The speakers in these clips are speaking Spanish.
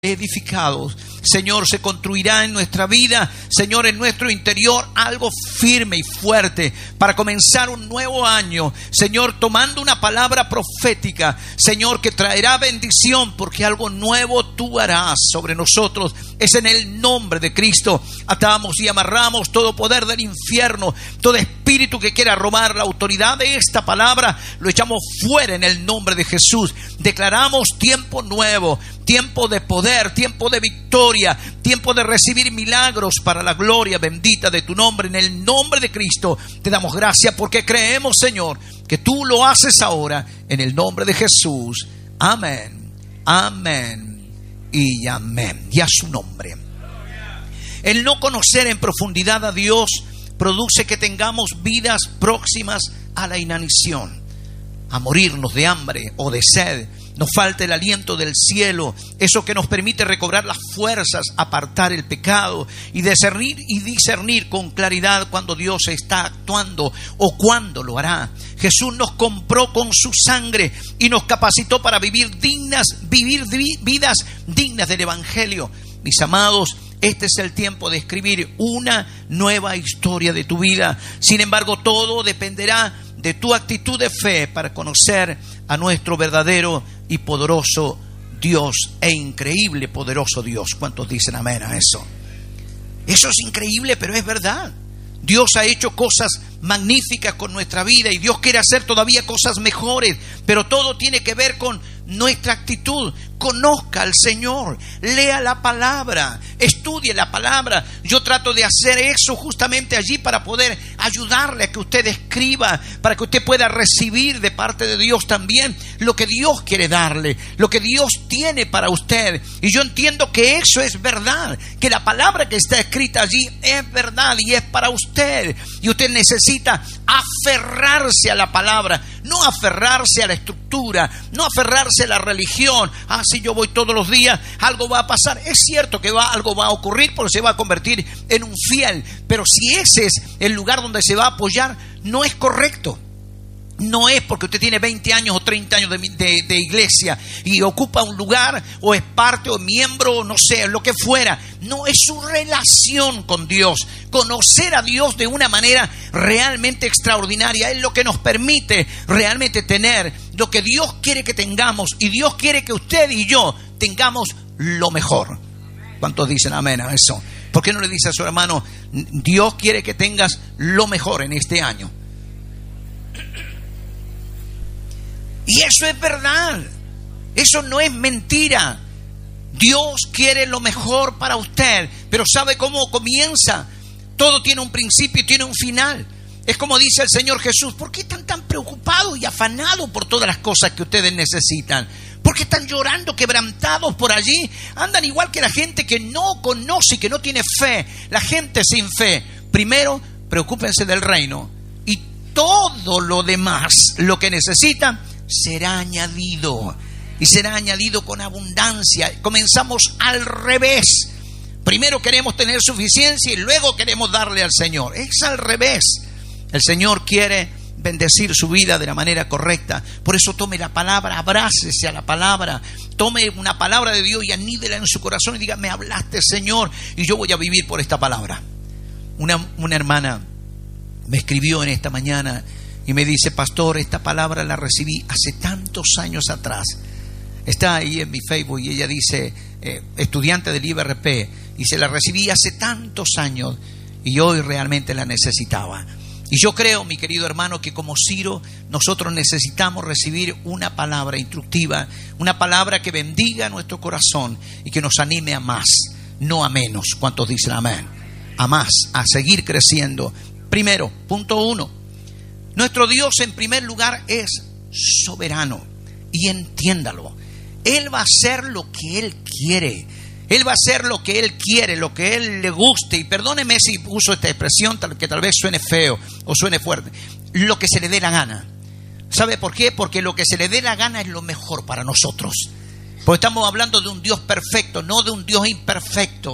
edificados. Señor, se construirá en nuestra vida, Señor, en nuestro interior algo firme y fuerte para comenzar un nuevo año, Señor, tomando una palabra profética, Señor, que traerá bendición, porque algo nuevo tú harás sobre nosotros. Es en el nombre de Cristo. Atamos y amarramos todo poder del infierno, todo espíritu que quiera robar la autoridad de esta palabra, lo echamos fuera en el nombre de Jesús. Declaramos tiempo nuevo, tiempo de poder, tiempo de victoria, tiempo de recibir milagros para la gloria bendita de tu nombre. En el nombre de Cristo te damos gracias, porque creemos, Señor, que tú lo haces ahora en el nombre de Jesús. Amén, amén y amén. Y a su nombre. El no conocer en profundidad a Dios produce que tengamos vidas próximas a la inanición, a morirnos de hambre o de sed. Nos falta el aliento del cielo, eso que nos permite recobrar las fuerzas, apartar el pecado y discernir con claridad cuando Dios está actuando o cuándo lo hará. Jesús nos compró con su sangre y nos capacitó para vivir vidas dignas del Evangelio. Mis amados, este es el tiempo de escribir una nueva historia de tu vida. Sin embargo, todo dependerá de tu actitud de fe para conocer a nuestro verdadero y poderoso Dios, e increíble poderoso Dios. ¿Cuántos dicen amén a eso? Eso es increíble, pero es verdad. Dios ha hecho cosas magníficas con nuestra vida y Dios quiere hacer todavía cosas mejores, pero todo tiene que ver con nuestra actitud. Conozca al Señor, lea la palabra, estudie la palabra. Yo trato de hacer eso justamente allí para poder ayudarle a que usted escriba, para que usted pueda recibir de parte de Dios también lo que Dios quiere darle, lo que Dios tiene para usted. Y yo entiendo que eso es verdad, que la palabra que está escrita allí es verdad y es para usted. Y usted necesita aferrarse a la palabra, no aferrarse a la estructura, no aferrarse a la religión. Si yo voy todos los días, algo va a pasar. Es cierto que algo va a ocurrir, porque se va a convertir en un fiel, pero si ese es el lugar donde se va a apoyar, no es correcto. No es porque usted tiene 20 años o 30 años de iglesia y ocupa un lugar o es parte o miembro o no sé, lo que fuera. No, es su relación con Dios. Conocer a Dios de una manera realmente extraordinaria es lo que nos permite realmente tener lo que Dios quiere que tengamos. Y Dios quiere que usted y yo tengamos lo mejor. ¿Cuántos dicen amén a eso? ¿Por qué no le dice a su hermano, Dios quiere que tengas lo mejor en este año? Y eso es verdad, eso no es mentira. Dios quiere lo mejor para usted, pero ¿sabe cómo comienza? Todo tiene un principio y tiene un final. Es como dice el Señor Jesús: ¿por qué están tan preocupados y afanados por todas las cosas que ustedes necesitan? ¿Por qué están llorando, quebrantados por allí? Andan igual que la gente que no conoce y que no tiene fe. La gente sin fe. Primero, preocúpense del reino, y todo lo demás, lo que necesitan, será añadido, y será añadido con abundancia. Comenzamos al revés. Primero queremos tener suficiencia y luego queremos darle al Señor. Es al revés. El Señor quiere bendecir su vida de la manera correcta. Por eso tome la palabra, abrácese a la palabra, tome una palabra de Dios y anídela en su corazón y diga: me hablaste, Señor, y yo voy a vivir por esta palabra. Una hermana me escribió en esta mañana y me dice: pastor, esta palabra la recibí hace tantos años atrás. Está ahí en mi Facebook y ella dice, estudiante del IBRP, y se la recibí hace tantos años y hoy realmente la necesitaba. Y yo creo, mi querido hermano, que como Ciro nosotros necesitamos recibir una palabra instructiva, una palabra que bendiga nuestro corazón y que nos anime a más, no a menos. ¿Cuántos dicen amén? A más, a seguir creciendo. Primero, punto 1. Nuestro Dios en primer lugar es soberano, y entiéndalo. Él va a hacer lo que Él quiere. Él va a hacer lo que Él quiere, lo que Él le guste. Y perdóneme si uso esta expresión que tal vez suene feo o suene fuerte. Lo que se le dé la gana. ¿Sabe por qué? Porque lo que se le dé la gana es lo mejor para nosotros. Porque estamos hablando de un Dios perfecto, no de un Dios imperfecto.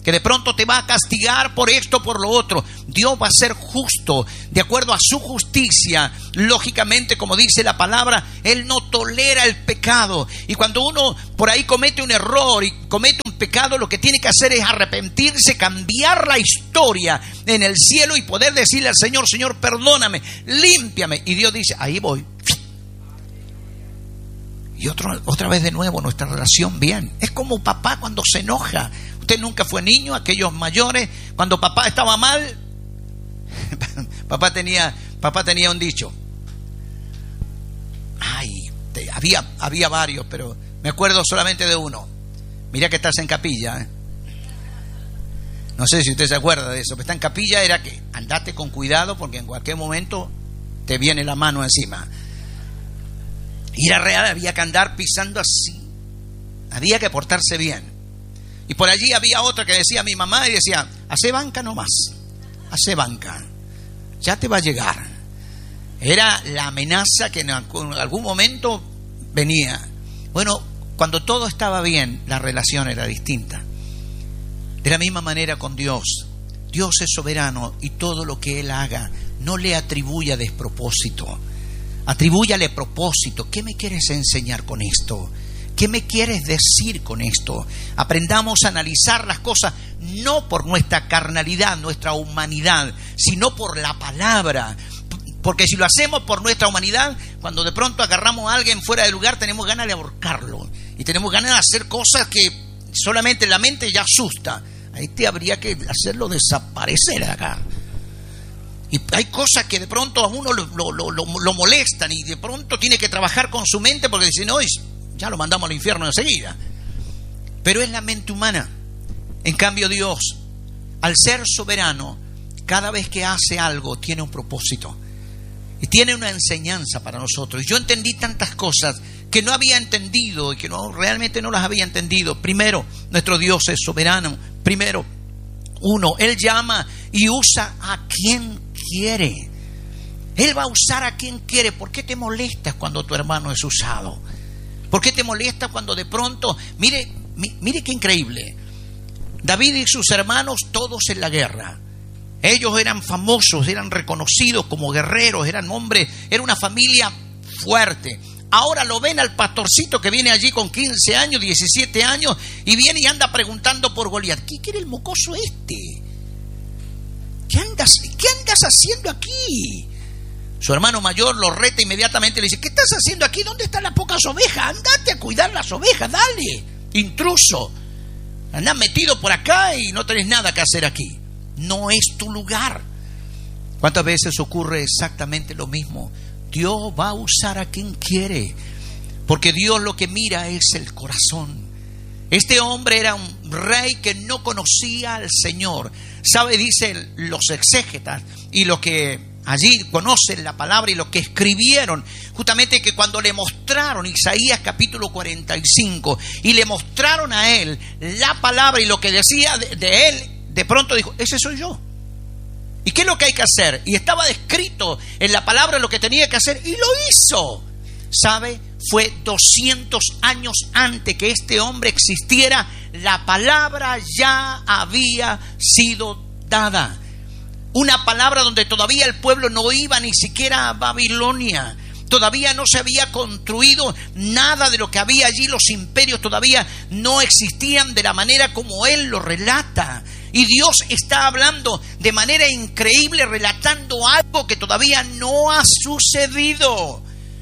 que de pronto te va a castigar por esto, por lo otro. Dios va a ser justo, de acuerdo a su justicia. Lógicamente, como dice la palabra, Él no tolera el pecado. Y cuando uno por ahí comete un error y comete un pecado, lo que tiene que hacer es arrepentirse, cambiar la historia en el cielo y poder decirle al Señor: Señor, perdóname, límpiame. Y Dios dice: ahí voy. Y otra vez de nuevo nuestra relación bien. Es como papá cuando se enoja. Usted nunca fue niño, aquellos mayores, cuando papá estaba mal, papá tenía un dicho. Había varios, pero me acuerdo solamente de uno. Mira que estás en capilla, ¿eh? No sé si usted se acuerda de eso, pero está en capilla era que andate con cuidado porque en cualquier momento te viene la mano encima. Y era real, había que andar pisando así. Había que portarse bien. Y por allí había otra que decía mi mamá y decía: hace banca nomás, hace banca, ya te va a llegar. Era la amenaza que en algún momento venía. Bueno, cuando todo estaba bien, la relación era distinta. De la misma manera con Dios. Dios es soberano y todo lo que Él haga no le atribuya despropósito. Atribúyale propósito. ¿Qué me quieres enseñar con esto? ¿Qué me quieres decir con esto? Aprendamos a analizar las cosas no por nuestra carnalidad, nuestra humanidad, sino por la palabra. Porque si lo hacemos por nuestra humanidad, cuando de pronto agarramos a alguien fuera de lugar, tenemos ganas de ahorcarlo. Y tenemos ganas de hacer cosas que solamente la mente ya asusta. Ahí te habría que hacerlo desaparecer acá. Y hay cosas que de pronto a uno lo molestan y de pronto tiene que trabajar con su mente porque dice: no, ya lo mandamos al infierno enseguida. Pero es la mente humana. En cambio Dios, al ser soberano, cada vez que hace algo tiene un propósito y tiene una enseñanza para nosotros. Y yo entendí tantas cosas que no había entendido y que realmente no las había entendido. Primero, nuestro Dios es soberano. Primero, Él llama y usa a quien quiere. Él va a usar a quien quiere. ¿Por qué te molestas cuando tu hermano es usado? ¿Por qué te molesta cuando de pronto... Mire qué increíble. David y sus hermanos, todos en la guerra. Ellos eran famosos, eran reconocidos como guerreros, eran hombres, era una familia fuerte. Ahora lo ven al pastorcito que viene allí con 15 años, 17 años, y viene y anda preguntando por Goliat. ¿Qué quiere el mocoso este? ¿Qué andas haciendo aquí? Su hermano mayor lo reta inmediatamente y le dice: ¿qué estás haciendo aquí? ¿Dónde están las pocas ovejas? Andate a cuidar las ovejas, dale, intruso. Andás metido por acá y no tenés nada que hacer aquí. No es tu lugar. ¿Cuántas veces ocurre exactamente lo mismo? Dios va a usar a quien quiere, porque Dios lo que mira es el corazón. Este hombre era un rey que no conocía al Señor. ¿Sabe? Dicen los exégetas y los que allí conocen la palabra y los que escribieron, justamente que cuando le mostraron Isaías capítulo 45 y le mostraron a él la palabra y lo que decía de él, de pronto dijo: ese soy yo. ¿Y qué es lo que hay que hacer? Y estaba descrito en la palabra lo que tenía que hacer y lo hizo. ¿Sabe? Fue 200 años antes que este hombre existiera, la palabra ya había sido dada. Una palabra donde todavía el pueblo no iba ni siquiera a Babilonia. Todavía no se había construido nada de lo que había allí. Los imperios todavía no existían de la manera como él lo relata. Y Dios está hablando de manera increíble, relatando algo que todavía no ha sucedido.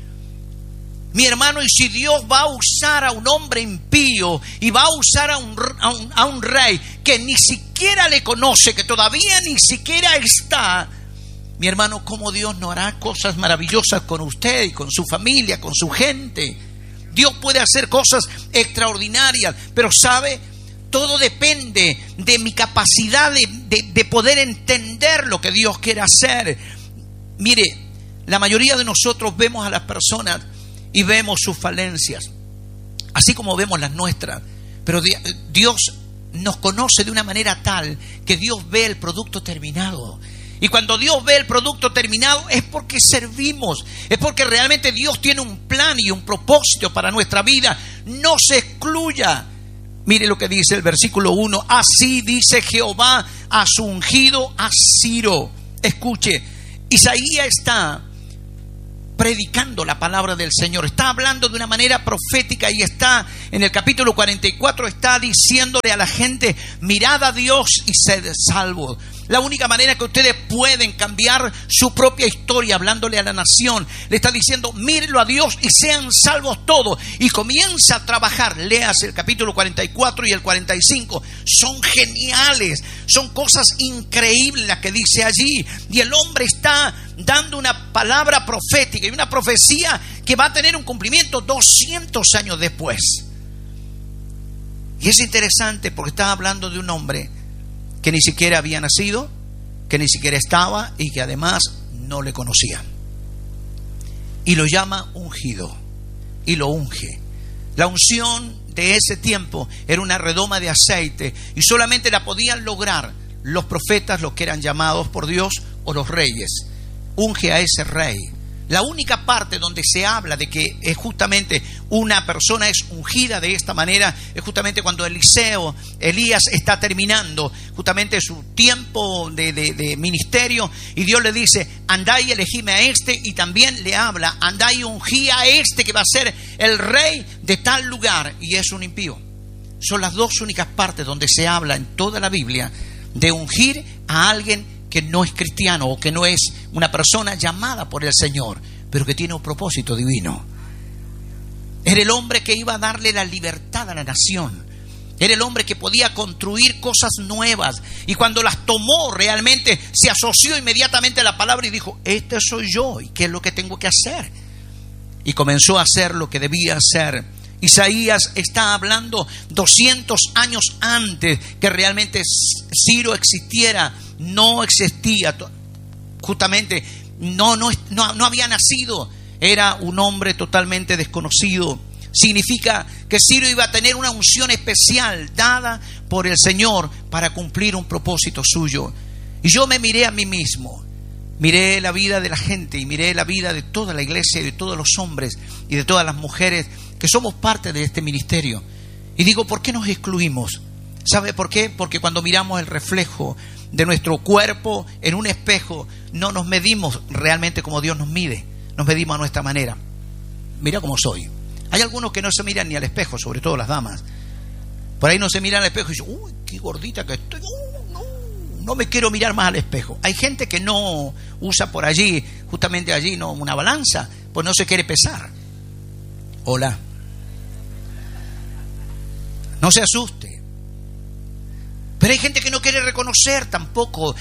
Mi hermano, y si Dios va a usar a un hombre impío y va a usar a un rey que ni siquiera le conoce, que todavía ni siquiera está, mi hermano, ¿cómo Dios no hará cosas maravillosas con usted y con su familia, con su gente? Dios puede hacer cosas extraordinarias, pero ¿sabe? Todo depende de mi capacidad de poder entender lo que Dios quiere hacer. Mire, la mayoría de nosotros vemos a las personas y vemos sus falencias, así como vemos las nuestras, pero Dios nos conoce de una manera tal que Dios ve el producto terminado. Y cuando Dios ve el producto terminado es porque servimos, es porque realmente Dios tiene un plan y un propósito para nuestra vida. No se excluya. Mire lo que dice el versículo 1. Así dice Jehová a su ungido, a Ciro. Escuche, Isaías está predicando la palabra del Señor, está hablando de una manera profética y está en el capítulo 44, está diciéndole a la gente: mirad a Dios y sed salvos. La única manera que ustedes pueden cambiar su propia historia, hablándole a la nación, le está diciendo: mírenlo a Dios y sean salvos todos. Y comienza a trabajar. Leas el capítulo 44 y el 45. Son geniales, son cosas increíbles las que dice allí. Y el hombre está dando una palabra profética y una profecía que va a tener un cumplimiento 200 años después. Y es interesante porque está hablando de un hombre que ni siquiera había nacido, que ni siquiera estaba y que además no le conocía. Y lo llama ungido y lo unge. La unción de ese tiempo era una redoma de aceite y solamente la podían lograr los profetas, los que eran llamados por Dios, o los reyes. Unge a ese rey. La única parte donde se habla de que es justamente una persona es ungida de esta manera es justamente cuando Elías está terminando justamente su tiempo de ministerio, y Dios le dice: andá y elegime a este, y también le habla: andá y ungí a este que va a ser el rey de tal lugar, y es un impío. Son las dos únicas partes donde se habla en toda la Biblia de ungir a alguien que no es cristiano o que no es una persona llamada por el Señor, pero que tiene un propósito divino. Era el hombre que iba a darle la libertad a la nación. Era el hombre que podía construir cosas nuevas. Y cuando las tomó, realmente se asoció inmediatamente a la palabra y dijo: este soy yo, ¿y qué es lo que tengo que hacer? Y comenzó a hacer lo que debía hacer. Isaías está hablando 200 años antes que realmente Ciro existiera. No existía, justamente no había nacido. Era un hombre totalmente desconocido. Significa que Ciro iba a tener una unción especial dada por el Señor para cumplir un propósito suyo. Y yo me miré a mí mismo, miré la vida de la gente y miré la vida de toda la iglesia y de todos los hombres y de todas las mujeres que somos parte de este ministerio. Y digo: ¿por qué nos excluimos? ¿Sabe por qué? Porque cuando miramos el reflejo de nuestro cuerpo en un espejo, no nos medimos realmente como Dios nos mide. Nos medimos a nuestra manera. Mira cómo soy. Hay algunos que no se miran ni al espejo, sobre todo las damas. Por ahí no se miran al espejo y dicen: uy, qué gordita que estoy. No me quiero mirar más al espejo. Hay gente que no usa por allí, justamente allí, no una balanza, pues no se quiere pesar. Hola. No se asuste. Pero hay gente que no quiere reconocer tampoco.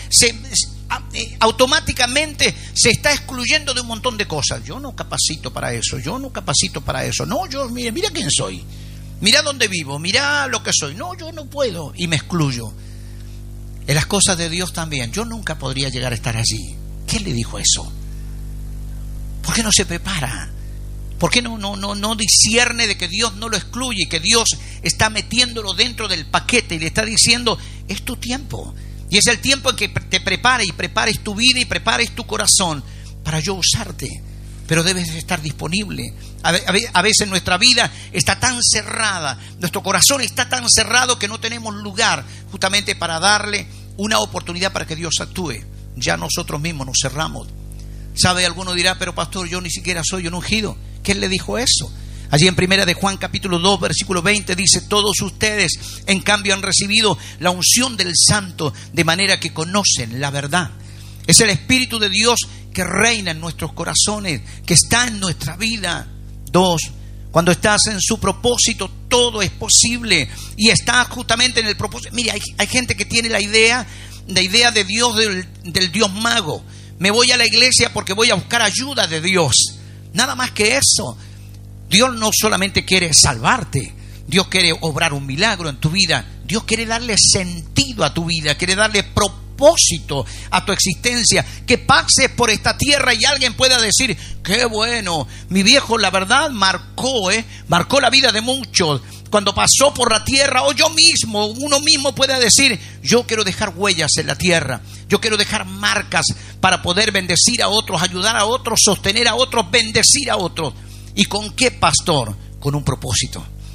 Automáticamente se está excluyendo de un montón de cosas. Yo no capacito para eso. Yo no capacito para eso. No, yo, mira quién soy. Mira dónde vivo. Mira lo que soy. No, yo no puedo. Y me excluyo. En las cosas de Dios también. Yo nunca podría llegar a estar allí. ¿Quién le dijo eso? ¿Por qué no se prepara? ¿Por qué no discierne de que Dios no lo excluye, que Dios está metiéndolo dentro del paquete y le está diciendo: es tu tiempo? Y es el tiempo en que te prepares y prepares tu vida y prepares tu corazón para yo usarte. Pero debes estar disponible. A veces nuestra vida está tan cerrada, nuestro corazón está tan cerrado que no tenemos lugar justamente para darle una oportunidad para que Dios actúe. Ya nosotros mismos nos cerramos. ¿Sabe? Alguno dirá: pero pastor, yo ni siquiera soy un ungido. ¿Quién le dijo eso? Allí en Primera de Juan capítulo 2 versículo 20 dice: todos ustedes en cambio han recibido la unción del Santo, de manera que conocen la verdad. Es el Espíritu de Dios que reina en nuestros corazones, que está en nuestra vida. 2. Cuando estás en su propósito, todo es posible. Y está justamente en el propósito. Mire, hay gente que tiene la idea de Dios, del Dios mago. Me voy a la iglesia porque voy a buscar ayuda de Dios. Nada más que eso. Dios no solamente quiere salvarte, Dios quiere obrar un milagro en tu vida. Dios quiere darle sentido a tu vida, quiere darle propósito a tu existencia. Que pases por esta tierra y alguien pueda decir: qué bueno, mi viejo la verdad marcó la vida de muchos cuando pasó por la tierra. O uno mismo pueda decir: yo quiero dejar huellas en la tierra, yo quiero dejar marcas para poder bendecir a otros, ayudar a otros, sostener a otros, bendecir a otros. ¿Y con qué, pastor? Con un propósito.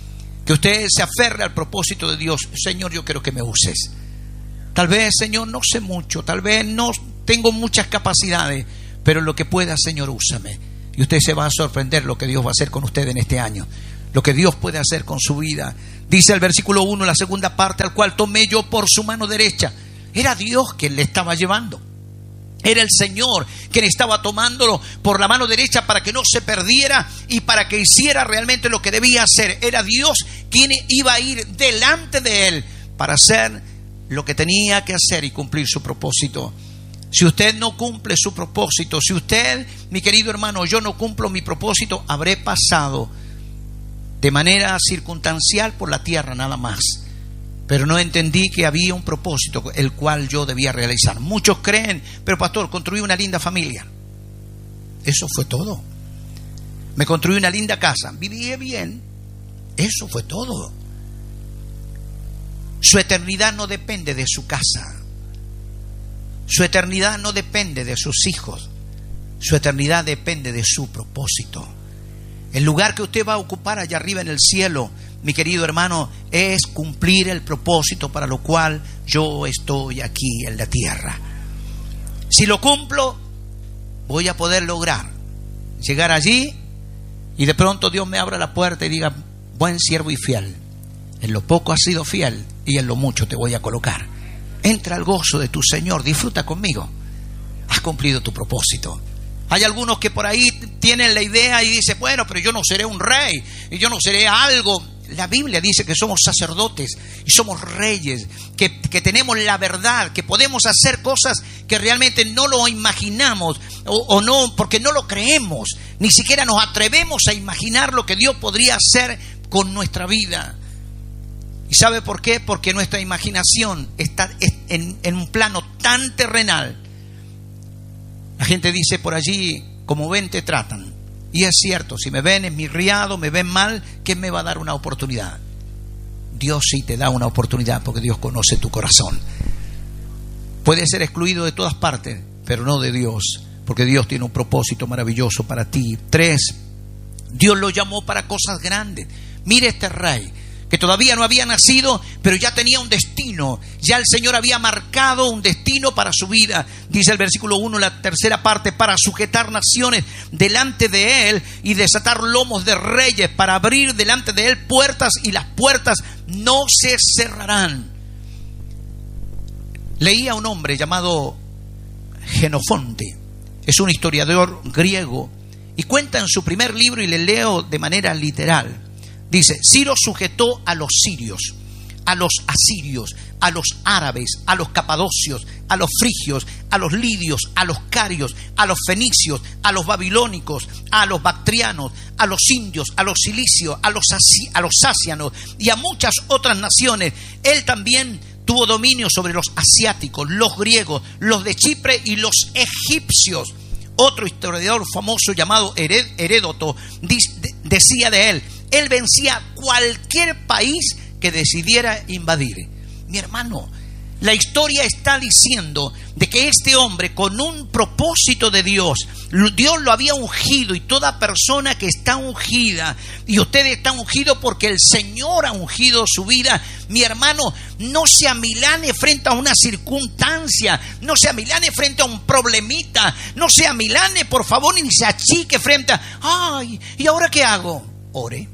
Que usted se aferre al propósito de Dios. Señor, yo quiero que me uses. Tal vez, Señor, no sé mucho, tal vez no tengo muchas capacidades, pero lo que pueda, Señor, úsame. Y usted se va a sorprender lo que Dios va a hacer con usted en este año, lo que Dios puede hacer con su vida. Dice el versículo 1, la segunda parte, al cual tomé yo por su mano derecha. Era Dios quien le estaba llevando. Era el Señor quien estaba tomándolo por la mano derecha para que no se perdiera y para que hiciera realmente lo que debía hacer. Era Dios quien iba a ir delante de él para hacer lo que tenía que hacer y cumplir su propósito. Si usted no cumple su propósito, si usted, mi querido hermano, yo no cumplo mi propósito, habré pasado de manera circunstancial por la tierra nada más. Pero no entendí que había un propósito el cual yo debía realizar. Muchos creen, pero pastor, construí una linda familia. Eso fue todo. Me construí una linda casa, viví bien. Eso fue todo. Su eternidad no depende de su casa. Su eternidad no depende de sus hijos. Su eternidad depende de su propósito. El lugar que usted va a ocupar allá arriba en el cielo, mi querido hermano, es cumplir el propósito para lo cual yo estoy aquí en la tierra. Si lo cumplo, voy a poder lograr llegar allí y de pronto Dios me abra la puerta y diga: buen siervo y fiel, en lo poco has sido fiel y en lo mucho te voy a colocar. Entra al gozo de tu Señor, disfruta conmigo. Has cumplido tu propósito. Hay algunos que por ahí tienen la idea y dicen: bueno, pero yo no seré un rey y yo no seré algo. La Biblia dice que somos sacerdotes y somos reyes, que tenemos la verdad, que podemos hacer cosas que realmente no lo imaginamos o no, porque no lo creemos, ni siquiera nos atrevemos a imaginar lo que Dios podría hacer con nuestra vida. ¿Y sabe por qué? Porque nuestra imaginación está en un plano tan terrenal. La gente dice por allí: como ven te tratan. Y es cierto, si me ven esmirriado, me ven mal, ¿quién me va a dar una oportunidad? Dios sí te da una oportunidad, porque Dios conoce tu corazón. Puedes ser excluido de todas partes, pero no de Dios, porque Dios tiene un propósito maravilloso para ti. 3, Dios lo llamó para cosas grandes. Mire este rey, que todavía no había nacido, pero ya tenía un destino. Ya el Señor había marcado un destino para su vida. Dice el versículo 1, la tercera parte: para sujetar naciones delante de él y desatar lomos de reyes, para abrir delante de él puertas y las puertas no se cerrarán. Leía a un hombre llamado Jenofonte. Es un historiador griego y cuenta en su primer libro, y le leo de manera literal. Dice: Ciro sujetó a los sirios, a los asirios, a los árabes, a los capadocios, a los frigios, a los lidios, a los carios, a los fenicios, a los babilónicos, a los bactrianos, a los indios, a los cilicios, a los asianos y a muchas otras naciones. Él también tuvo dominio sobre los asiáticos, los griegos, los de Chipre y los egipcios. Otro historiador famoso llamado Heródoto decía de él: él vencía cualquier país que decidiera invadir. Mi hermano, la historia está diciendo de que este hombre, con un propósito de Dios, Dios lo había ungido, y toda persona que está ungida, y usted está ungido porque el Señor ha ungido su vida, mi hermano, no se amilane frente a una circunstancia, no se amilane frente a un problemita, no se amilane, por favor, ni se achique frente a: ay, ¿y ahora qué hago? Ore.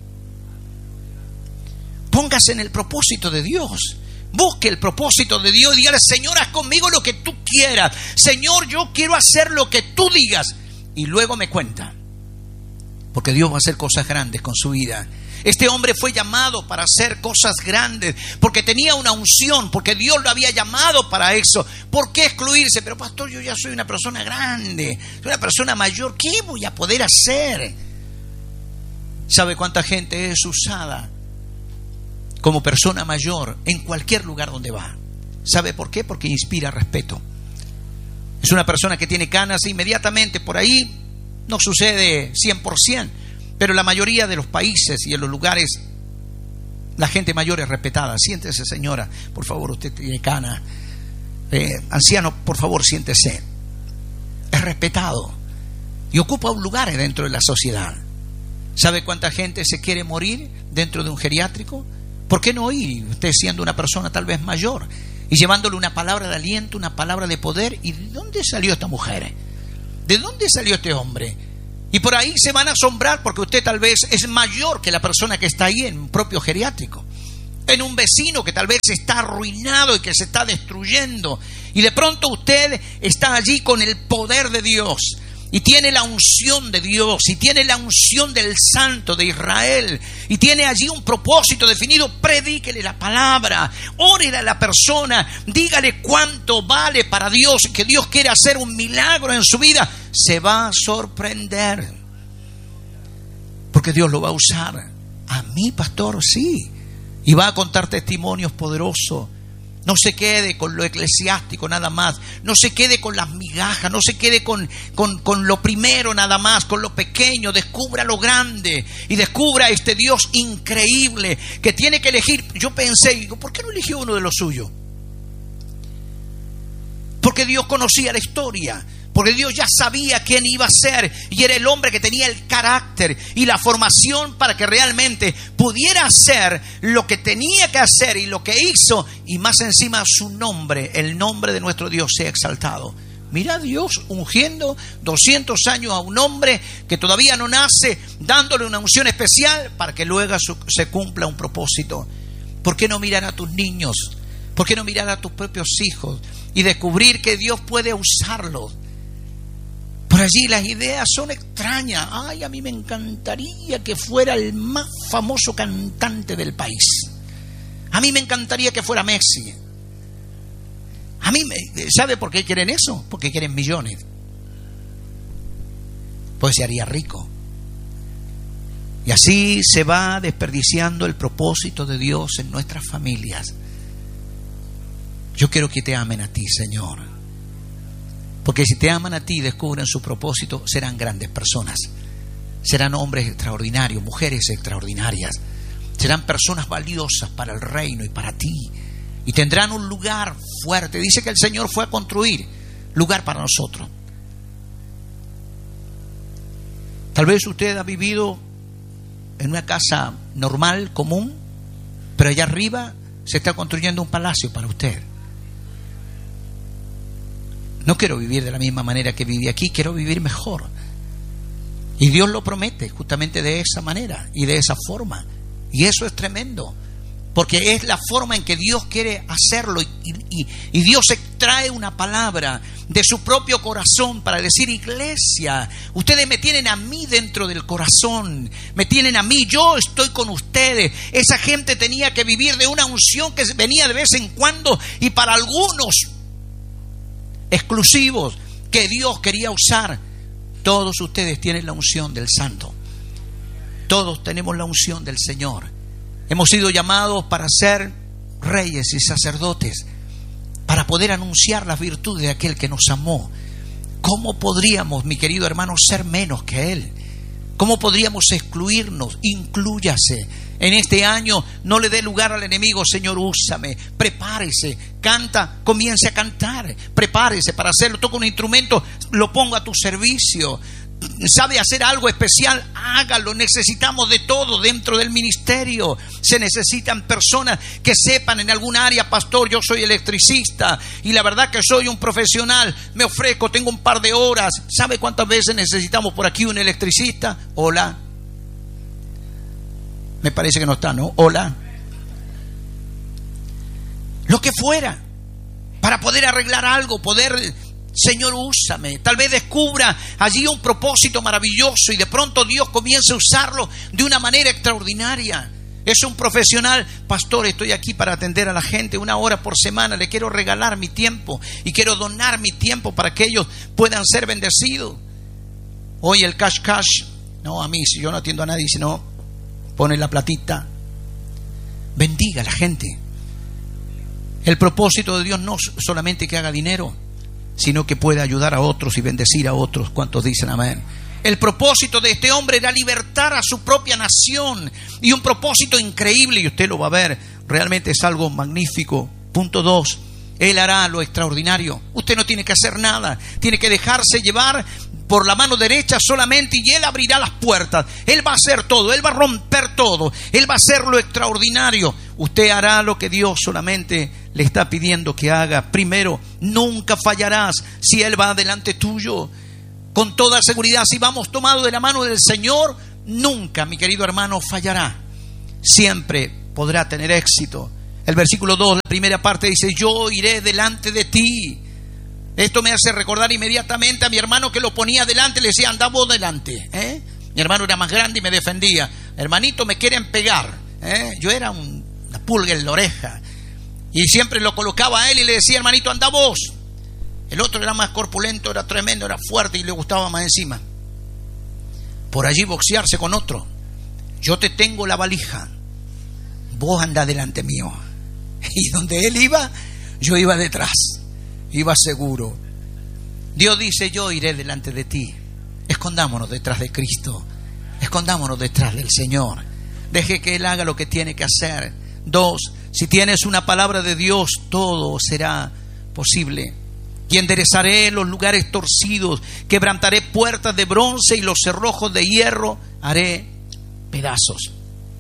Póngase en el propósito de Dios. Busque el propósito de Dios y dígale: Señor, haz conmigo lo que tú quieras. Señor, yo quiero hacer lo que tú digas. Y luego me cuenta. Porque Dios va a hacer cosas grandes con su vida. Este hombre fue llamado para hacer cosas grandes, porque tenía una unción, porque Dios lo había llamado para eso. ¿Por qué excluirse? Pero pastor, yo ya soy una persona grande, soy una persona mayor, ¿qué voy a poder hacer? ¿Sabe cuánta gente es usada como persona mayor en cualquier lugar donde va? ¿Sabe por qué? Porque inspira respeto. Es una persona que tiene canas e inmediatamente, por ahí no sucede 100%, pero la mayoría de los países y en los lugares la gente mayor es respetada. Siéntese, señora, por favor, usted tiene cana. Anciano, por favor, siéntese. Es respetado y ocupa un lugar dentro de la sociedad. ¿Sabe cuánta gente se quiere morir dentro de un geriátrico? ¿Por qué no ir usted siendo una persona tal vez mayor y llevándole una palabra de aliento, una palabra de poder? ¿Y de dónde salió esta mujer? ¿De dónde salió este hombre? Y por ahí se van a asombrar porque usted tal vez es mayor que la persona que está ahí en un propio geriátrico, en un vecino que tal vez está arruinado y que se está destruyendo, y de pronto usted está allí con el poder de Dios y tiene la unción de Dios y tiene la unción del Santo de Israel y tiene allí un propósito definido. Predíquele la palabra, órele a la persona, dígale cuánto vale para Dios, que Dios quiere hacer un milagro en su vida. Se va a sorprender porque Dios lo va a usar. A mí, pastor, sí, y va a contar testimonios poderosos. No se quede con lo eclesiástico nada más, no se quede con las migajas, no se quede con lo primero nada más, con lo pequeño. Descubra lo grande y descubra este Dios increíble que tiene que elegir. Yo pensé, digo, ¿por qué no eligió uno de los suyos? Porque Dios conocía la historia, porque Dios ya sabía quién iba a ser, y era el hombre que tenía el carácter y la formación para que realmente pudiera hacer lo que tenía que hacer y lo que hizo, y más encima su nombre, el nombre de nuestro Dios, sea exaltado. Mira a Dios ungiendo 200 años a un hombre que todavía no nace, dándole una unción especial para que luego se cumpla un propósito. ¿Por qué no mirar a tus niños? ¿Por qué no mirar a tus propios hijos y descubrir que Dios puede usarlos? Por allí las ideas son extrañas. Ay, a mí me encantaría que fuera el más famoso cantante del país. A mí me encantaría que fuera Messi. ¿Sabe por qué quieren eso? Porque quieren millones. Pues se haría rico. Y así se va desperdiciando el propósito de Dios en nuestras familias. Yo quiero que te amen a ti, Señor. Porque si te aman a ti y descubren su propósito, serán grandes personas. Serán hombres extraordinarios, mujeres extraordinarias. Serán personas valiosas para el reino y para ti. Y tendrán un lugar fuerte. Dice que el Señor fue a construir lugar para nosotros. Tal vez usted ha vivido en una casa normal, común, pero allá arriba se está construyendo un palacio para usted. No quiero vivir de la misma manera que viví aquí, quiero vivir mejor. Y Dios lo promete justamente de esa manera y de esa forma. Y eso es tremendo, porque es la forma en que Dios quiere hacerlo. Y Dios extrae una palabra de su propio corazón para decir: iglesia, ustedes me tienen a mí dentro del corazón, me tienen a mí, yo estoy con ustedes. Esa gente tenía que vivir de una unción que venía de vez en cuando, y para algunos exclusivos que Dios quería usar. Todos ustedes tienen la unción del Santo. Todos tenemos la unción del Señor. Hemos sido llamados para ser reyes y sacerdotes, para poder anunciar las virtudes de aquel que nos amó. ¿Cómo podríamos, mi querido hermano, ser menos que Él? ¿Cómo podríamos excluirnos? Inclúyase. En este año no le dé lugar al enemigo. Señor, úsame. Prepárese. Canta, comience a cantar. Prepárese para hacerlo. Toca un instrumento, lo pongo a tu servicio. ¿Sabe hacer algo especial? Hágalo. Necesitamos de todo dentro del ministerio. Se necesitan personas que sepan en algún área. Pastor, yo soy electricista y la verdad que soy un profesional. Me ofrezco, tengo un par de horas. ¿Sabe cuántas veces necesitamos por aquí un electricista? Hola. Me parece que no está, ¿no? Hola. Lo que fuera, para poder arreglar algo, poder... Señor, úsame. Tal vez descubra allí un propósito maravilloso y de pronto Dios comienza a usarlo de una manera extraordinaria. Es un profesional. Pastor, estoy aquí para atender a la gente 1 hora por semana. Le quiero regalar mi tiempo y quiero donar mi tiempo para que ellos puedan ser bendecidos. Hoy el cash. No, a mí, si yo no atiendo a nadie, sino pone la platita. Bendiga a la gente. El propósito de Dios no solamente que haga dinero, sino que pueda ayudar a otros y bendecir a otros. ¿Cuántos dicen amén? El propósito de este hombre era libertar a su propia nación, y un propósito increíble, y usted lo va a ver, realmente es algo magnífico. Punto 2, Él hará lo extraordinario. Usted no tiene que hacer nada, tiene que dejarse llevar por la mano derecha solamente, y Él abrirá las puertas. Él va a hacer todo, Él va a romper todo, Él va a hacer lo extraordinario. Usted hará lo que Dios solamente le está pidiendo que haga. Primero, nunca fallarás si Él va delante tuyo. Con toda seguridad, si vamos tomados de la mano del Señor, nunca, mi querido hermano, fallará. Siempre podrá tener éxito. El versículo 2, la primera parte dice: yo iré delante de ti. Esto me hace recordar inmediatamente a mi hermano, que lo ponía delante, le decía: anda vos delante. Mi hermano era más grande y me defendía. Hermanito, me quieren pegar. Yo era una pulga en la oreja. Y siempre lo colocaba a él y le decía: hermanito, anda vos. El otro era más corpulento, era tremendo, era fuerte y le gustaba más encima. Por allí boxearse con otro. Yo te tengo la valija, vos anda delante mío. Y donde él iba, yo iba detrás. Iba seguro. Dios dice: yo iré delante de ti. Escondámonos detrás de Cristo. Escondámonos detrás del Señor. Deje que Él haga lo que tiene que hacer. 2, si tienes una palabra de Dios, todo será posible. Y enderezaré los lugares torcidos, quebrantaré puertas de bronce y los cerrojos de hierro haré pedazos.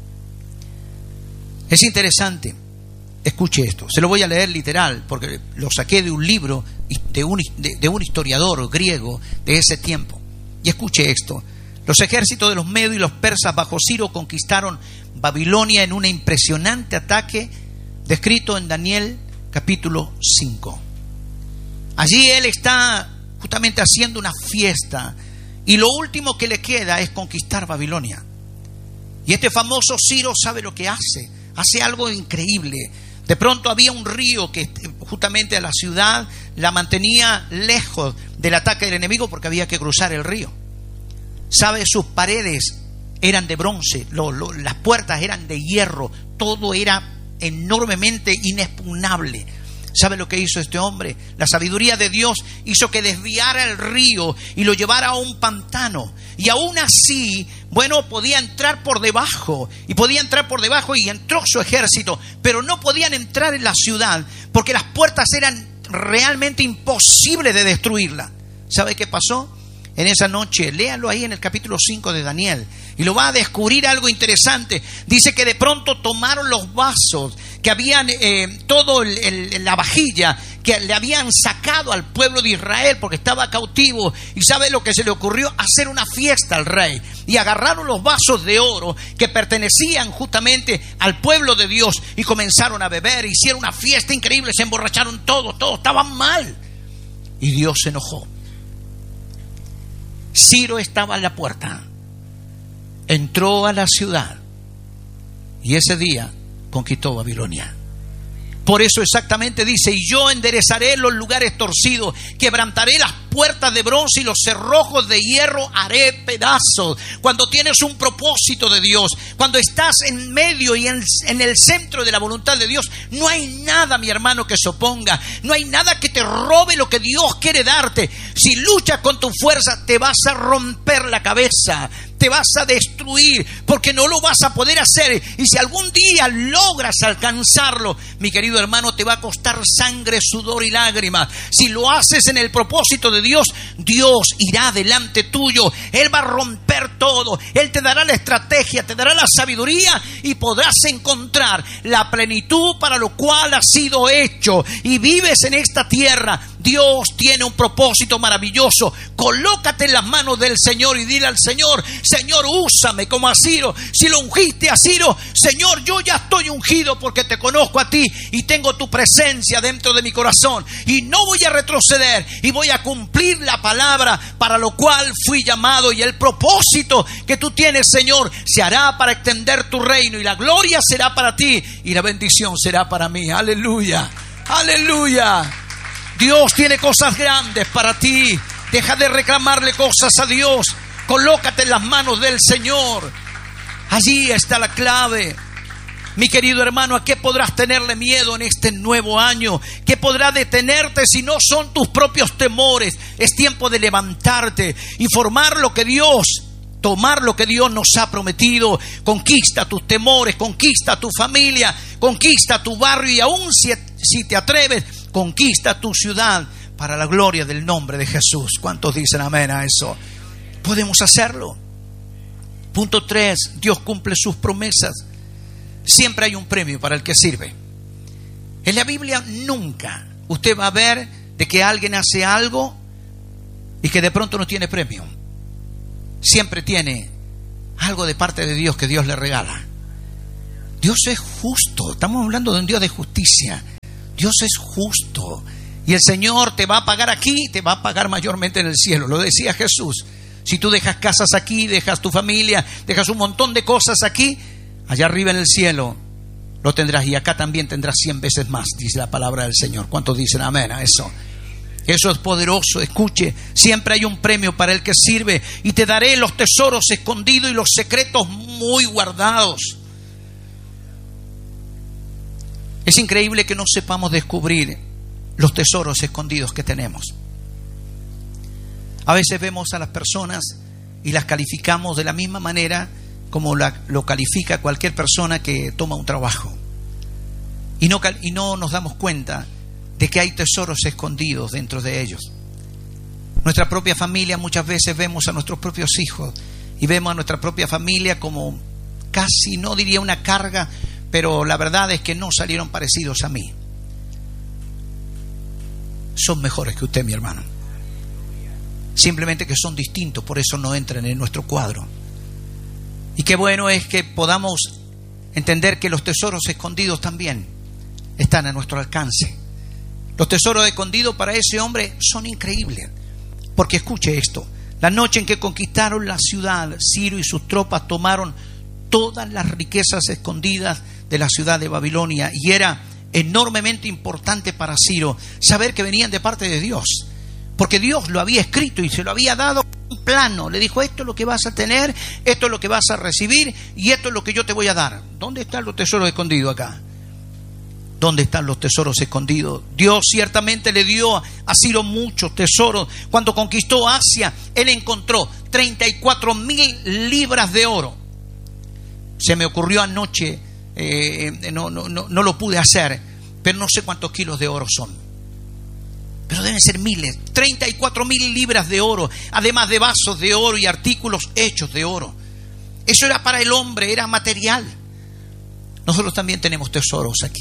Es interesante. Escuche esto, se lo voy a leer literal porque lo saqué de un libro de un historiador griego de ese tiempo. Y escuche esto: los ejércitos de los medios y los persas bajo Ciro conquistaron Babilonia en un impresionante ataque descrito en Daniel capítulo 5. Allí él está justamente haciendo una fiesta y lo último que le queda es conquistar Babilonia. Y este famoso Ciro sabe lo que hace algo increíble. De pronto había un río que justamente a la ciudad la mantenía lejos del ataque del enemigo porque había que cruzar el río. ¿Sabe? Sus paredes eran de bronce, las puertas eran de hierro, todo era enormemente inexpugnable. ¿Sabe lo que hizo este hombre? La sabiduría de Dios hizo que desviara el río y lo llevara a un pantano. Y aún así, podía entrar por debajo. Y entró su ejército. Pero no podían entrar en la ciudad porque las puertas eran realmente imposibles de destruirla. ¿Sabe qué pasó? En esa noche, léalo ahí en el capítulo 5 de Daniel, y lo va a descubrir algo interesante. Dice que de pronto tomaron los vasos que habían, la vajilla que le habían sacado al pueblo de Israel porque estaba cautivo. Y ¿sabe lo que se le ocurrió? Hacer una fiesta al rey. Y agarraron los vasos de oro que pertenecían justamente al pueblo de Dios y comenzaron a beber. Hicieron una fiesta increíble, se emborracharon todos estaban mal. Y Dios se enojó. Ciro estaba en la puerta, entró a la ciudad y ese día conquistó Babilonia. Por eso exactamente dice: y yo enderezaré los lugares torcidos, quebrantaré las puertas de bronce y los cerrojos de hierro haré pedazos. Cuando tienes un propósito de Dios, cuando estás en medio y en el centro de la voluntad de Dios, no hay nada, mi hermano, que se oponga. No hay nada que te robe lo que Dios quiere darte. Si luchas con tu fuerza, te vas a romper la cabeza, te vas a destruir porque no lo vas a poder hacer. Y si algún día logras alcanzarlo, mi querido hermano, te va a costar sangre, sudor y lágrimas. Si lo haces en el propósito de Dios, Dios irá delante tuyo. Él va a romper todo. Él te dará la estrategia, te dará la sabiduría y podrás encontrar la plenitud para lo cual has sido hecho. Y vives en esta tierra. Dios tiene un propósito maravilloso. Colócate en las manos del Señor y dile al Señor: Señor, úsame como a Ciro. Si lo ungiste a Ciro, Señor, yo ya estoy ungido porque te conozco a ti y tengo tu presencia dentro de mi corazón. Y no voy a retroceder y voy a cumplir la palabra para lo cual fui llamado. Y el propósito que tú tienes, Señor, se hará para extender tu reino. Y la gloria será para ti y la bendición será para mí. Aleluya, aleluya. Dios tiene cosas grandes para ti. Deja de reclamarle cosas a Dios. Colócate en las manos del Señor. Allí está la clave. Mi querido hermano, ¿a qué podrás tenerle miedo en este nuevo año? ¿Qué podrá detenerte si no son tus propios temores? Es tiempo de levantarte y formar lo que Dios, tomar lo que Dios nos ha prometido. Conquista tus temores, conquista tu familia, conquista tu barrio y aún si te atreves, conquista tu ciudad, para la gloria del nombre de Jesús. ¿Cuántos dicen amén a eso? Podemos hacerlo. Punto 3, Dios cumple sus promesas. Siempre hay un premio para el que sirve. En la Biblia nunca usted va a ver de que alguien hace algo y que de pronto no tiene premio. Siempre tiene algo de parte de Dios que Dios le regala. Dios es justo. Estamos hablando de un Dios de justicia. Dios es justo. Y el Señor te va a pagar aquí, te va a pagar mayormente en el cielo. Lo decía Jesús. Si tú dejas casas aquí, dejas tu familia, dejas un montón de cosas aquí, allá arriba en el cielo lo tendrás, y acá también tendrás 100 veces más, dice la palabra del Señor. ¿Cuántos dicen amén a eso? Eso es poderoso. Escuche, siempre hay un premio para el que sirve. Y te daré los tesoros escondidos y los secretos muy guardados. Es increíble que no sepamos descubrir los tesoros escondidos que tenemos. A veces vemos a las personas y las calificamos de la misma manera como lo califica cualquier persona que toma un trabajo. Y no nos damos cuenta de que hay tesoros escondidos dentro de ellos. Nuestra propia familia, muchas veces vemos a nuestros propios hijos y vemos a nuestra propia familia como casi, no diría una carga, pero la verdad es que no salieron parecidos a mí. Son mejores que usted, mi hermano. Simplemente que son distintos, por eso no entran en nuestro cuadro. Y qué bueno es que podamos entender que los tesoros escondidos también están a nuestro alcance. Los tesoros escondidos para ese hombre son increíbles. Porque escuche esto: la noche en que conquistaron la ciudad, Ciro y sus tropas tomaron todas las riquezas escondidas de la ciudad de Babilonia, y era enormemente importante para Ciro saber que venían de parte de Dios, porque Dios lo había escrito y se lo había dado un plano. Le dijo: esto es lo que vas a tener, esto es lo que vas a recibir y esto es lo que yo te voy a dar. ¿Dónde están los tesoros escondidos acá? ¿Dónde están los tesoros escondidos? Dios ciertamente le dio a Ciro muchos tesoros. Cuando conquistó Asia, él encontró 34,000 libras de oro. Se me ocurrió anoche, no lo pude hacer, pero no sé cuántos kilos de oro son. Pero deben ser miles. 34,000 libras de oro, además de vasos de oro y artículos hechos de oro. Eso era para el hombre, era material. Nosotros también tenemos tesoros aquí.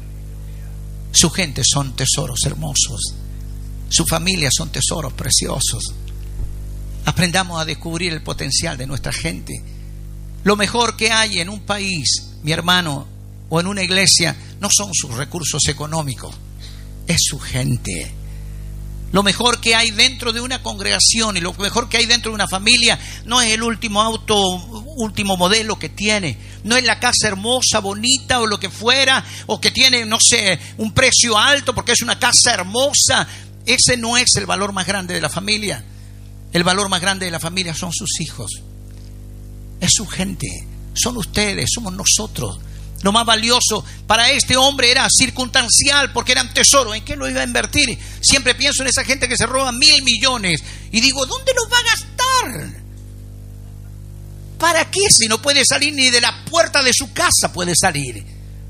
Su gente son tesoros hermosos. Su familia son tesoros preciosos. Aprendamos a descubrir el potencial de nuestra gente. Lo mejor que hay en un país, mi hermano, o en una iglesia, no son sus recursos económicos, es su gente. Lo mejor que hay dentro de una congregación y lo mejor que hay dentro de una familia no es el último auto, último modelo que tiene, no es la casa hermosa, bonita o lo que fuera, o que tiene, no sé, un precio alto porque es una casa hermosa. Ese no es el valor más grande de la familia. El valor más grande de la familia son sus hijos, es su gente, son ustedes, somos nosotros. Lo más valioso para este hombre era circunstancial, porque eran tesoros. ¿En qué lo iba a invertir? Siempre pienso en esa gente que se roba 1,000 millones y digo, ¿dónde los va a gastar? ¿Para qué? Si no puede salir ni de la puerta de su casa, puede salir.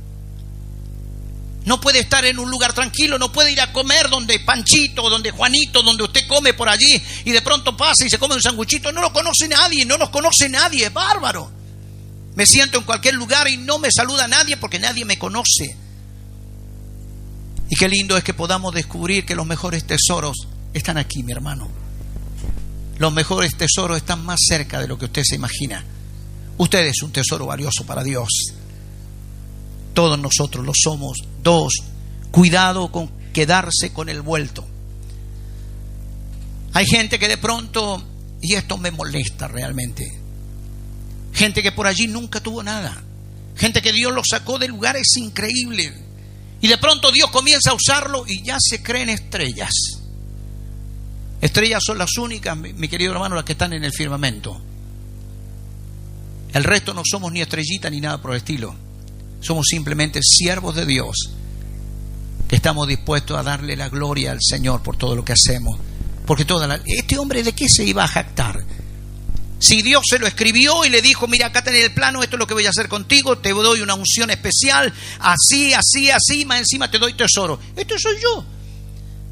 No puede estar en un lugar tranquilo, no puede ir a comer donde Panchito, donde Juanito, donde usted come por allí y de pronto pasa y se come un sanguchito. No lo conoce nadie, no nos conoce nadie, es bárbaro. Me siento en cualquier lugar y no me saluda nadie porque nadie me conoce. Y qué lindo es que podamos descubrir que los mejores tesoros están aquí, mi hermano. Los mejores tesoros están más cerca de lo que usted se imagina. Usted es un tesoro valioso para Dios. Todos nosotros lo somos. 2, cuidado con quedarse con el vuelto. Hay gente que de pronto, y esto me molesta realmente, gente que por allí nunca tuvo nada, gente que Dios lo sacó de lugares increíbles y de pronto Dios comienza a usarlo y ya se creen estrellas. Estrellas son las únicas, mi querido hermano, las que están en el firmamento. El resto no somos ni estrellita ni nada por el estilo. Somos simplemente siervos de Dios que estamos dispuestos a darle la gloria al Señor por todo lo que hacemos. Porque este hombre, ¿de qué se iba a jactar? Si Dios se lo escribió y le dijo, mira, acá tenés el plano, esto es lo que voy a hacer contigo, te doy una unción especial, así, así, así, más encima te doy tesoro. Esto soy yo.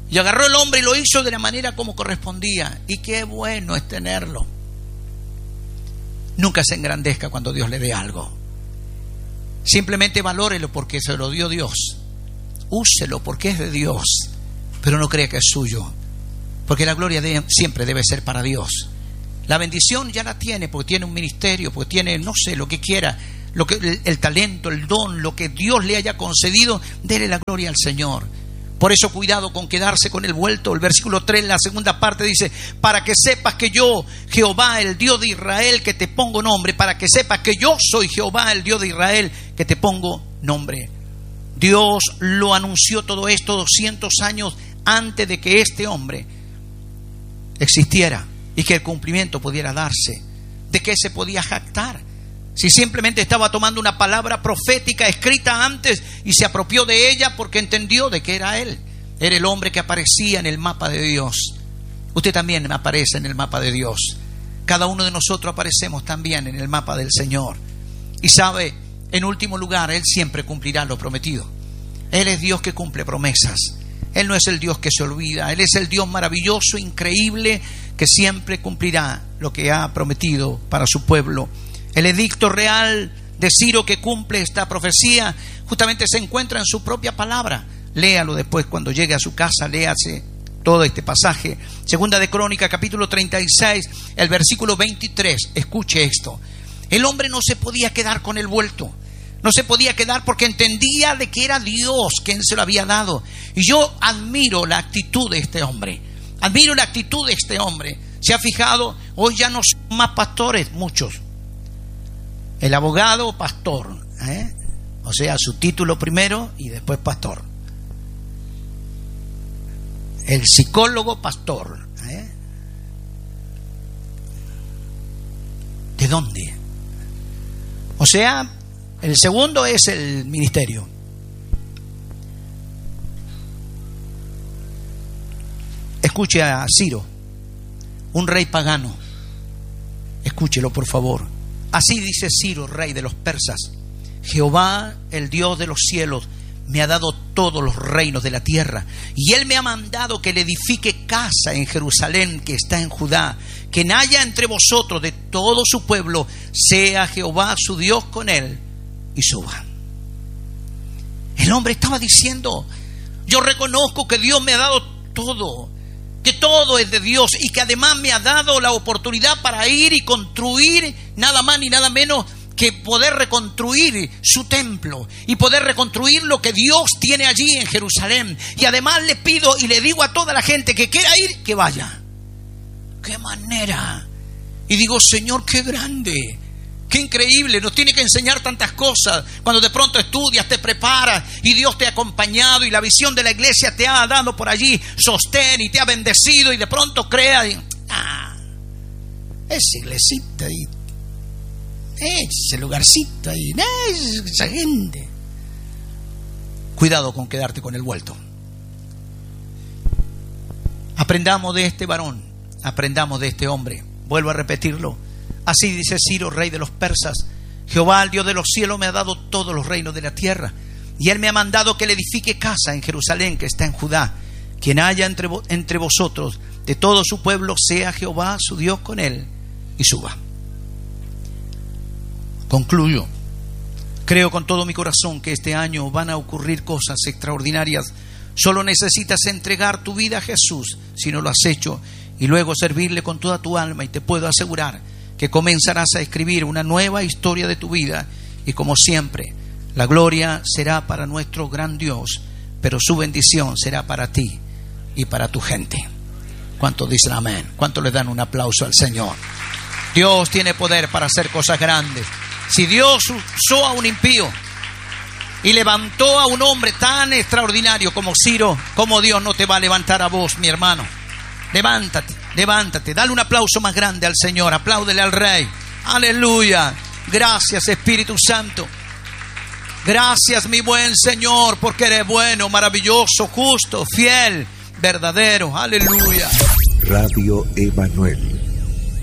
Y agarró el hombre y lo hizo de la manera como correspondía. Y qué bueno es tenerlo. Nunca se engrandezca cuando Dios le dé algo. Simplemente valórelo porque se lo dio Dios. Úselo porque es de Dios. Pero no crea que es suyo. Porque la gloria siempre debe ser para Dios. La bendición ya la tiene porque tiene un ministerio, porque tiene, no sé, lo que quiera, el talento, el don, lo que Dios le haya concedido, dele la gloria al Señor. Por eso cuidado con quedarse con el vuelto. El versículo 3, la segunda parte dice: para que sepas que yo, Jehová, el Dios de Israel, que te pongo nombre. Para que sepas que yo soy Jehová, el Dios de Israel, que te pongo nombre. Dios lo anunció todo esto 200 años antes de que este hombre existiera y que el cumplimiento pudiera darse. ¿De qué se podía jactar? Si simplemente estaba tomando una palabra profética escrita antes y se apropió de ella porque entendió de que era él. Era el hombre que aparecía en el mapa de Dios. Usted también aparece en el mapa de Dios. Cada uno de nosotros aparecemos también en el mapa del Señor. Y sabe, en último lugar, Él siempre cumplirá lo prometido. Él es Dios que cumple promesas. Él no es el Dios que se olvida. Él es el Dios maravilloso, increíble, que siempre cumplirá lo que ha prometido para su pueblo. El edicto real de Ciro que cumple esta profecía justamente se encuentra en su propia palabra. Léalo después cuando llegue a su casa, léase todo este pasaje. Segunda de Crónicas, capítulo 36, el versículo 23. Escuche esto. El hombre no se podía quedar con el vuelto. No se podía quedar porque entendía de que era Dios quien se lo había dado. Y yo admiro la actitud de este hombre. Admiro la actitud de este hombre. ¿Se ha fijado? Hoy ya no son más pastores, muchos. El abogado, pastor, o sea, su título primero y después pastor. El psicólogo, pastor. ¿De dónde? O sea, el segundo es el ministerio. Escuche a Ciro, un rey pagano. Escúchelo, por favor. Así dice Ciro, rey de los persas: Jehová, el Dios de los cielos, me ha dado todos los reinos de la tierra, y Él me ha mandado que le edifique casa en Jerusalén, que está en Judá. Quien haya entre vosotros de todo su pueblo, sea Jehová su Dios con él, y suba. El hombre estaba diciendo: yo reconozco que Dios me ha dado todo, que todo es de Dios, y que además me ha dado la oportunidad para ir y construir nada más ni nada menos que poder reconstruir su templo y poder reconstruir lo que Dios tiene allí en Jerusalén. Y además le pido y le digo a toda la gente que quiera ir, que vaya. ¡Qué manera! Y digo: Señor, qué grande, qué increíble, nos tiene que enseñar tantas cosas. Cuando de pronto estudias, te preparas y Dios te ha acompañado y la visión de la iglesia te ha dado por allí sostén y te ha bendecido, y de pronto creas esa iglesita y ese lugarcito ahí, esa gente. Cuidado con quedarte con el vuelto. Aprendamos de este varón, aprendamos de este hombre. Vuelvo a repetirlo. Así dice Ciro, rey de los persas: Jehová, el Dios de los cielos, me ha dado todos los reinos de la tierra, y Él me ha mandado que le edifique casa en Jerusalén, que está en Judá. Quien haya entre vosotros de todo su pueblo, sea Jehová su Dios con él, y suba. Concluyo. Creo con todo mi corazón que este año van a ocurrir cosas extraordinarias. Solo necesitas entregar tu vida a Jesús, si no lo has hecho, y luego servirle con toda tu alma, y te puedo asegurar que comenzarás a escribir una nueva historia de tu vida. Y como siempre, la gloria será para nuestro gran Dios, pero su bendición será para ti y para tu gente. ¿Cuántos dicen amén? ¿Cuántos le dan un aplauso al Señor? Dios tiene poder para hacer cosas grandes. Si Dios usó a un impío y levantó a un hombre tan extraordinario como Ciro, ¿cómo Dios no te va a levantar a vos, mi hermano? Levántate, levántate, dale un aplauso más grande al Señor, apláudele al Rey. Aleluya. Gracias, Espíritu Santo. Gracias, mi buen Señor, porque eres bueno, maravilloso, justo, fiel, verdadero. Aleluya. Radio Emanuel.